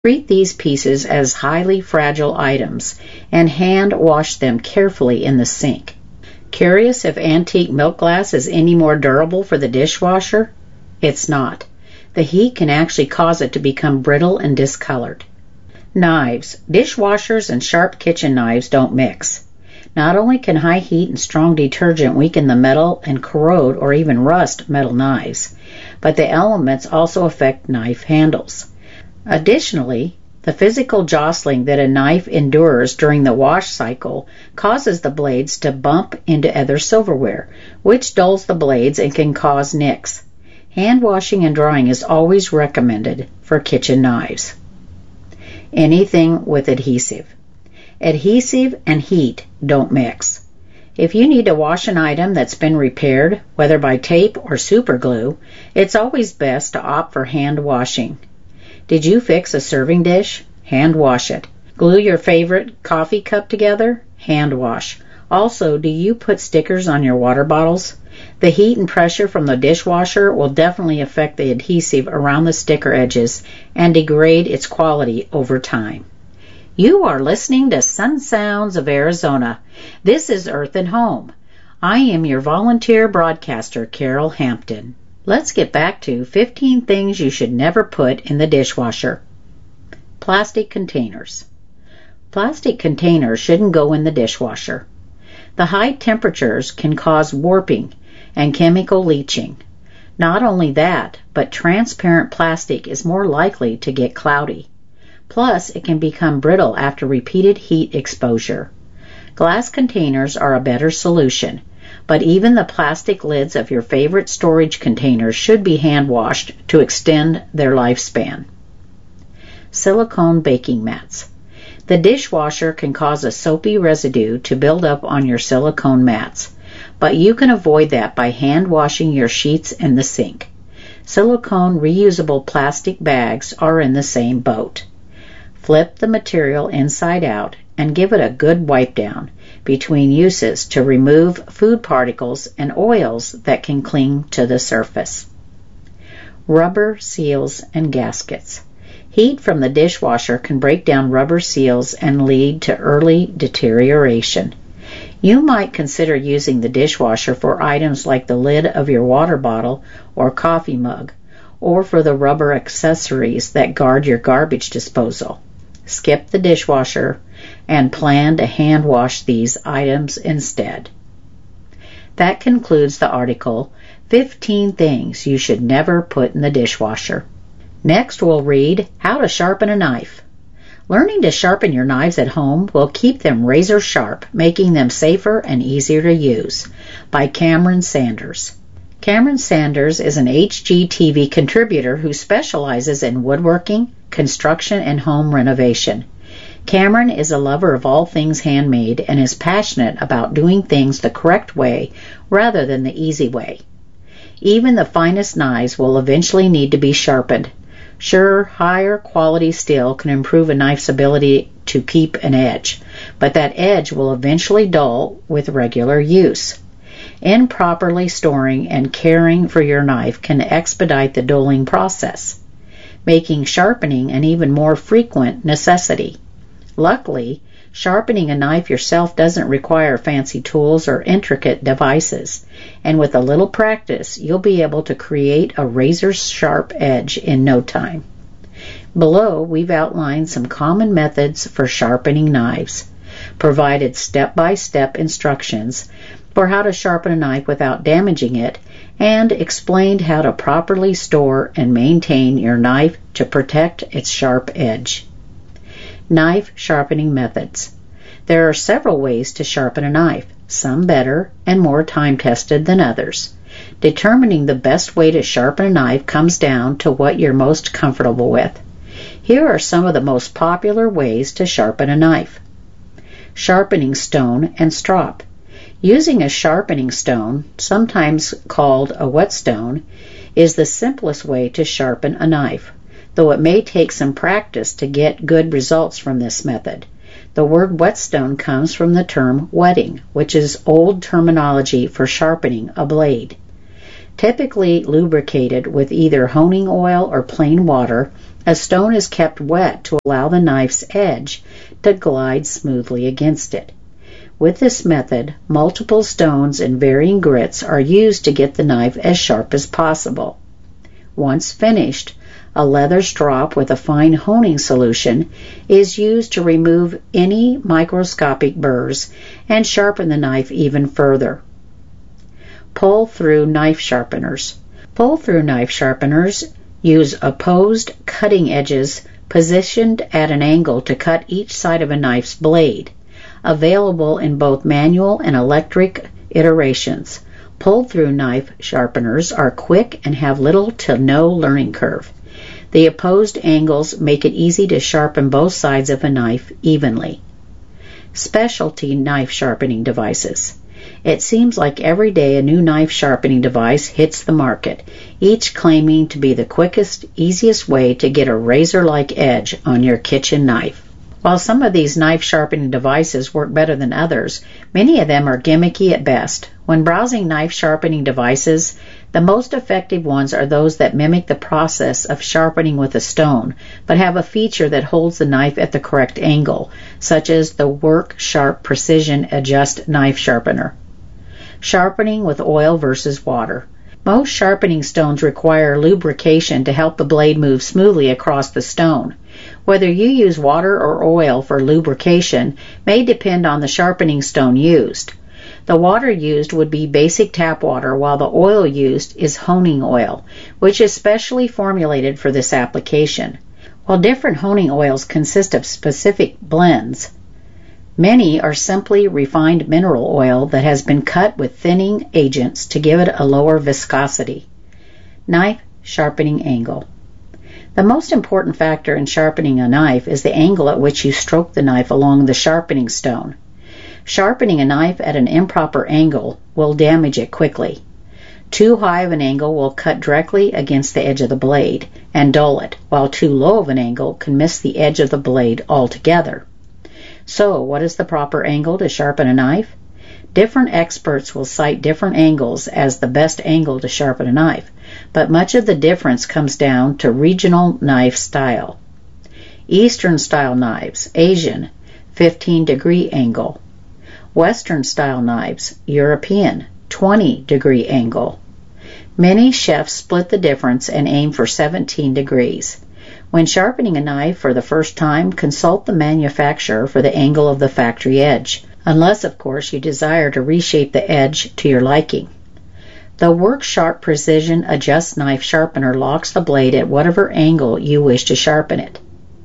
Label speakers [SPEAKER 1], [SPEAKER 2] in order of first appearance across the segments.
[SPEAKER 1] Treat these pieces as highly fragile items and hand wash them carefully in the sink. Curious if antique milk glass is any more durable for the dishwasher? It's not. The heat can actually cause it to become brittle and discolored. Knives. Dishwashers and sharp kitchen knives don't mix. Not only can high heat and strong detergent weaken the metal and corrode or even rust metal knives, but the elements also affect knife handles. Additionally, the physical jostling that a knife endures during the wash cycle causes the blades to bump into other silverware, which dulls the blades and can cause nicks. Hand washing and drying is always recommended for kitchen knives. Anything with adhesive. Adhesive and heat don't mix. If you need to wash an item that's been repaired, whether by tape or super glue, it's always best to opt for hand washing. Did you fix a serving dish? Hand wash it. Glue your favorite coffee cup together? Hand wash. Also, do you put stickers on your water bottles? The heat and pressure from the dishwasher will definitely affect the adhesive around the sticker edges and degrade its quality over time. You are listening to Sun Sounds of Arizona. This is Earth and Home. I am your volunteer broadcaster, Carol Hampton. Let's get back to 15 things you should never put in the dishwasher. Plastic containers. Plastic containers shouldn't go in the dishwasher. The high temperatures can cause warping and chemical leaching. Not only that, but transparent plastic is more likely to get cloudy. Plus, it can become brittle after repeated heat exposure. Glass containers are a better solution, but even the plastic lids of your favorite storage containers should be hand washed to extend their lifespan. Silicone baking mats. The dishwasher can cause a soapy residue to build up on your silicone mats, but you can avoid that by hand washing your sheets in the sink. Silicone reusable plastic bags are in the same boat. Flip the material inside out and give it a good wipe down between uses to remove food particles and oils that can cling to the surface. Rubber seals and gaskets. Heat from the dishwasher can break down rubber seals and lead to early deterioration. You might consider using the dishwasher for items like the lid of your water bottle or coffee mug, or for the rubber accessories that guard your garbage disposal. Skip the dishwasher and plan to hand wash these items instead. That concludes the article, 15 Things You Should Never Put in the Dishwasher. Next we'll read How to Sharpen a Knife. Learning to sharpen your knives at home will keep them razor sharp, making them safer and easier to use. By Cameron Sanders. Cameron Sanders is an HGTV contributor who specializes in woodworking, construction, and home renovation. Cameron is a lover of all things handmade and is passionate about doing things the correct way rather than the easy way. Even the finest knives will eventually need to be sharpened. Sure, higher quality steel can improve a knife's ability to keep an edge, but that edge will eventually dull with regular use. Improperly storing and caring for your knife can expedite the dulling process, making sharpening an even more frequent necessity. Luckily, sharpening a knife yourself doesn't require fancy tools or intricate devices, and with a little practice, you'll be able to create a razor-sharp edge in no time. Below, we've outlined some common methods for sharpening knives, provided step-by-step instructions for how to sharpen a knife without damaging it, and explained how to properly store and maintain your knife to protect its sharp edge. Knife sharpening methods. There are several ways to sharpen a knife, some better and more time-tested than others. Determining the best way to sharpen a knife comes down to what you're most comfortable with. Here are some of the most popular ways to sharpen a knife. Sharpening stone and strop. Using a sharpening stone, sometimes called a whetstone, is the simplest way to sharpen a knife, though it may take some practice to get good results from this method. The word whetstone comes from the term whetting, which is old terminology for sharpening a blade. Typically lubricated with either honing oil or plain water, A stone is kept wet to allow the knife's edge to glide smoothly against it. With this method, multiple stones in varying grits are used to get the knife as sharp as possible. Once finished, a leather strop with a fine honing solution is used to remove any microscopic burrs and sharpen the knife even further. Pull-through knife sharpeners. Pull-through knife sharpeners use opposed cutting edges positioned at an angle to cut each side of a knife's blade. Available in both manual and electric iterations, pull-through knife sharpeners are quick and have little to no learning curve. The opposed angles make it easy to sharpen both sides of a knife evenly. Specialty knife sharpening devices. It seems like every day a new knife sharpening device hits the market, each claiming to be the quickest, easiest way to get a razor-like edge on your kitchen knife. While some of these knife sharpening devices work better than others, many of them are gimmicky at best. When browsing knife sharpening devices, the most effective ones are those that mimic the process of sharpening with a stone, but have a feature that holds the knife at the correct angle, such as the Work Sharp Precision Adjust Knife Sharpener. Sharpening with oil versus water. Most sharpening stones require lubrication to help the blade move smoothly across the stone. Whether you use water or oil for lubrication may depend on the sharpening stone used. The water used would be basic tap water, while the oil used is honing oil, which is specially formulated for this application. While different honing oils consist of specific blends, many are simply refined mineral oil that has been cut with thinning agents to give it a lower viscosity. Knife sharpening angle. The most important factor in sharpening a knife is the angle at which you stroke the knife along the sharpening stone. Sharpening a knife at an improper angle will damage it quickly. Too high of an angle will cut directly against the edge of the blade and dull it, while too low of an angle can miss the edge of the blade altogether. So, what is the proper angle to sharpen a knife? Different experts will cite different angles as the best angle to sharpen a knife, but much of the difference comes down to regional knife style. Eastern style knives, Asian, 15-degree angle. Western style knives, European, 20-degree angle. Many chefs split the difference and aim for 17 degrees. When sharpening a knife for the first time, consult the manufacturer for the angle of the factory edge, unless, of course, you desire to reshape the edge to your liking. The Work Sharp Precision Adjust Knife Sharpener locks the blade at whatever angle you wish to sharpen it.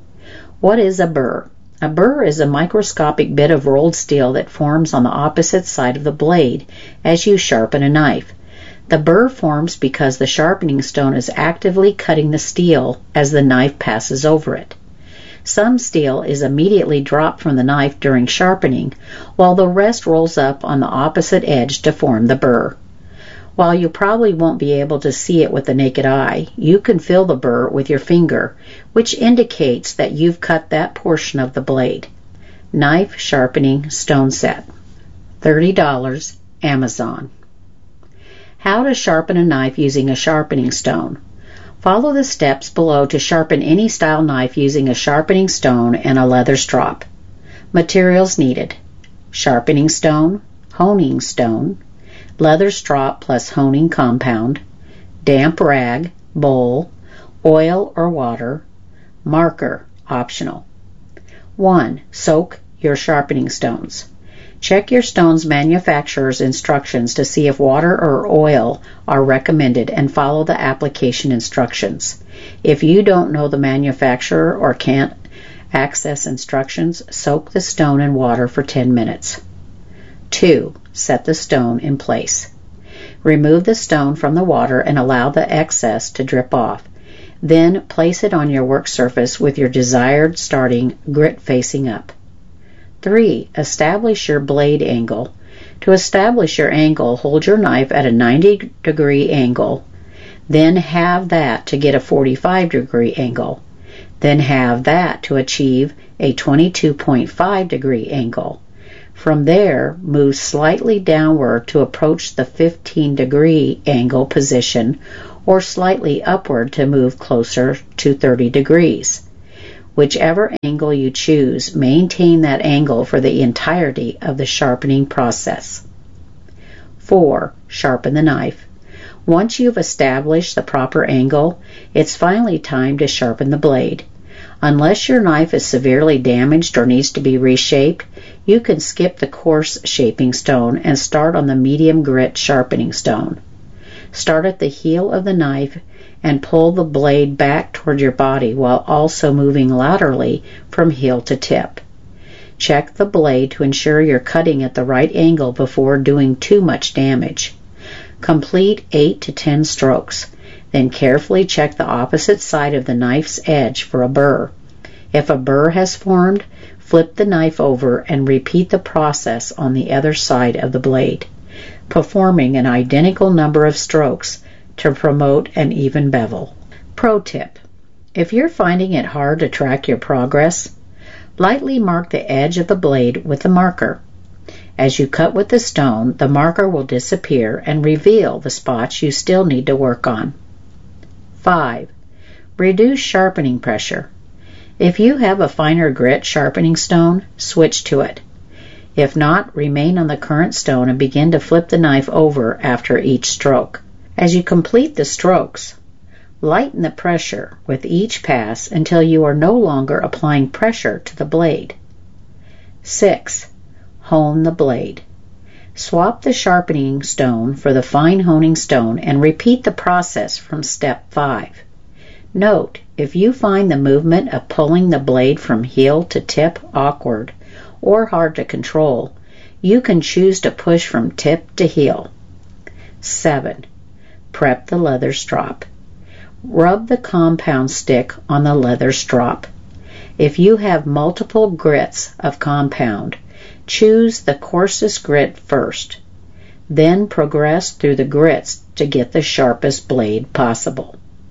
[SPEAKER 1] What is a burr? A burr is a microscopic bit of rolled steel that forms on the opposite side of the blade as you sharpen a knife. The burr forms because the sharpening stone is actively cutting the steel as the knife passes over it. Some steel is immediately dropped from the knife during sharpening, while the rest rolls up on the opposite edge to form the burr. While you probably won't be able to see it with the naked eye, you can feel the burr with your finger, which indicates that you've cut that portion of the blade. Knife Sharpening Stone Set. $30, Amazon. How to sharpen a knife using a sharpening stone. Follow the steps below to sharpen any style knife using a sharpening stone and a leather strop. Materials needed: sharpening stone, honing stone, leather strop plus honing compound, damp rag, bowl, oil or water, marker, optional. 1. Soak your sharpening stones. Check your stone's manufacturer's instructions to see if water or oil are recommended and follow the application instructions. If you don't know the manufacturer or can't access instructions, soak the stone in water for 10 minutes. 2. Set the stone in place. Remove the stone from the water and allow the excess to drip off. Then place it on your work surface with your desired starting grit facing up. 3. Establish your blade angle. To establish your angle, hold your knife at a 90-degree angle, then have that to get a 45-degree angle, then have that to achieve a 22.5-degree angle. From there, move slightly downward to approach the 15-degree angle position, or slightly upward to move closer to 30 degrees. Whichever angle you choose, maintain that angle for the entirety of the sharpening process. 4. Sharpen the knife. Once you've established the proper angle, it's finally time to sharpen the blade. Unless your knife is severely damaged or needs to be reshaped, you can skip the coarse shaping stone and start on the medium grit sharpening stone. Start at the heel of the knife and pull the blade back toward your body while also moving laterally from heel to tip. Check the blade to ensure you're cutting at the right angle before doing too much damage. Complete 8 to 10 strokes. Then carefully check the opposite side of the knife's edge for a burr. If a burr has formed, flip the knife over and repeat the process on the other side of the blade, performing an identical number of strokes to promote an even bevel. Pro tip: if you're finding it hard to track your progress, lightly mark the edge of the blade with a marker. As you cut with the stone, the marker will disappear and reveal the spots you still need to work on. 5. Reduce sharpening pressure. If you have a finer grit sharpening stone, switch to it. If not, remain on the current stone and begin to flip the knife over after each stroke. As you complete the strokes, lighten the pressure with each pass until you are no longer applying pressure to the blade. 6. Hone the blade. Swap the sharpening stone for the fine honing stone and repeat the process from step 5. Note, if you find the movement of pulling the blade from heel to tip awkward or hard to control, you can choose to push from tip to heel. 7. Prep the leather strop. Rub the compound stick on the leather strop. If you have multiple grits of compound, choose the coarsest grit first. Then progress through the grits to get the sharpest blade possible.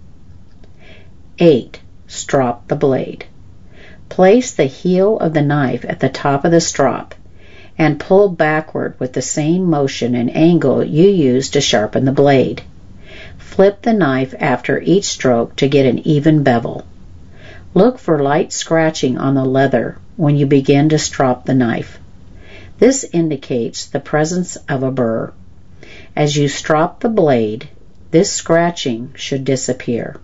[SPEAKER 1] 8. Strop the blade. Place the heel of the knife at the top of the strop and pull backward with the same motion and angle you used to sharpen the blade. Flip the knife after each stroke to get an even bevel. Look for light scratching on the leather when you begin to strop the knife. This indicates the presence of a burr. As you strop the blade, this scratching should disappear.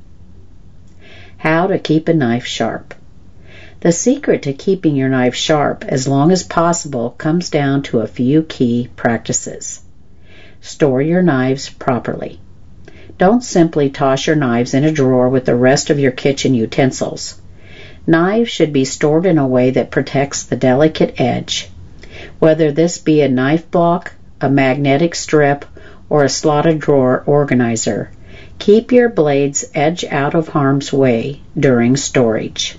[SPEAKER 1] How to keep a knife sharp. The secret to keeping your knife sharp as long as possible comes down to a few key practices. Store your knives properly. Don't simply toss your knives in a drawer with the rest of your kitchen utensils. Knives should be stored in a way that protects the delicate edge. Whether this be a knife block, a magnetic strip, or a slotted drawer organizer, keep your blade's edge out of harm's way during storage.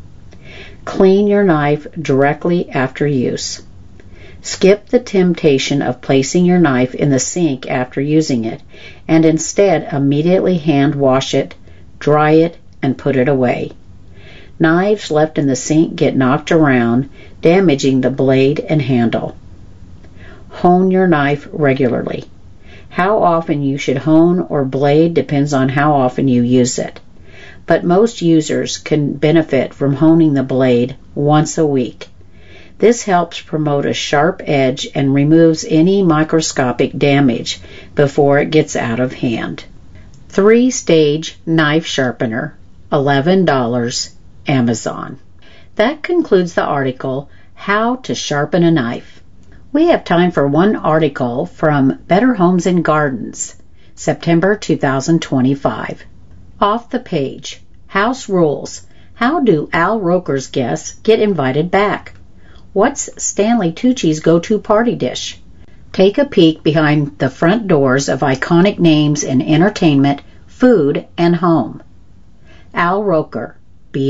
[SPEAKER 1] Clean your knife directly after use. Skip the temptation of placing your knife in the sink after using it, and instead immediately hand wash it, dry it, and put it away. Knives left in the sink get knocked around, damaging the blade and handle. Hone your knife regularly. How often you should hone or blade depends on how often you use it, but most users can benefit from honing the blade once a week. This helps promote a sharp edge and removes any microscopic damage before it gets out of hand. 3-stage knife sharpener, $11, Amazon. That concludes the article, How to Sharpen a Knife. We have time for one article from Better Homes and Gardens, September 2025. Off the page, House Rules. How do Al Roker's guests get invited back? What's Stanley Tucci's go-to party dish? Take a peek behind the front doors of iconic names in entertainment, food, and home. Al Roker,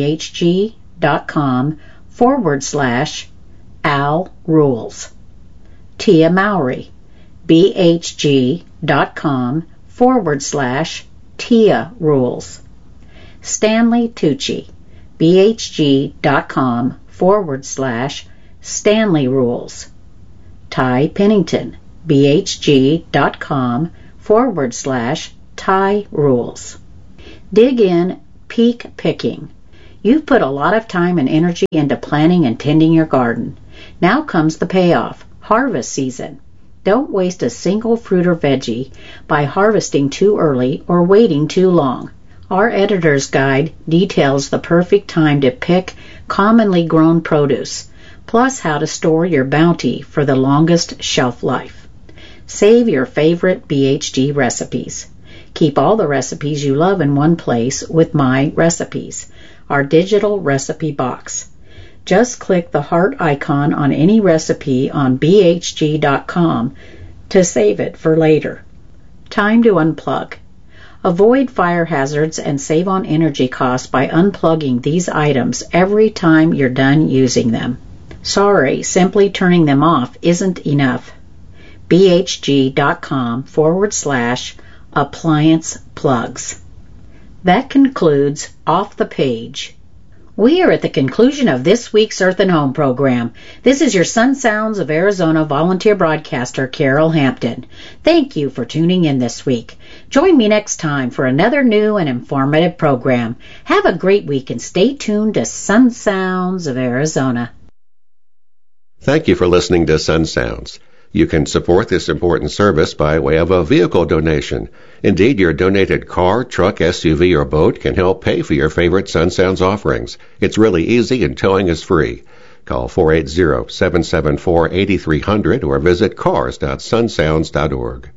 [SPEAKER 1] bhg.com/Al Rules. Tia Mowry, bhg.com/Tia Rules. Stanley Tucci, bhg.com/Stanley Rules. Ty Pennington, bhg.com/Ty Thai rules. Dig in peak picking. You've put a lot of time and energy into planting and tending your garden. Now comes the payoff, harvest season. Don't waste a single fruit or veggie by harvesting too early or waiting too long. Our editor's guide details the perfect time to pick commonly grown produce, plus how to store your bounty for the longest shelf life. Save your favorite BHG recipes. Keep all the recipes you love in one place with My Recipes, our digital recipe box. Just click the heart icon on any recipe on bhg.com to save it for later. Time to unplug. Avoid fire hazards and save on energy costs by unplugging these items every time you're done using them. Sorry, simply turning them off isn't enough. bhg.com/appliance plugs. That concludes Off the Page. We are at the conclusion of this week's Earth and Home program. This is your Sun Sounds of Arizona volunteer broadcaster, Carol Hampton. Thank you for tuning in this week. Join me next time for another new and informative program. Have a great week and stay tuned to Sun Sounds of Arizona.
[SPEAKER 2] Thank you for listening to Sun Sounds. You can support this important service by way of a vehicle donation. Indeed, your donated car, truck, SUV, or boat can help pay for your favorite Sun Sounds offerings. It's really easy and towing is free. Call 480-774-8300 or visit cars.sunsounds.org.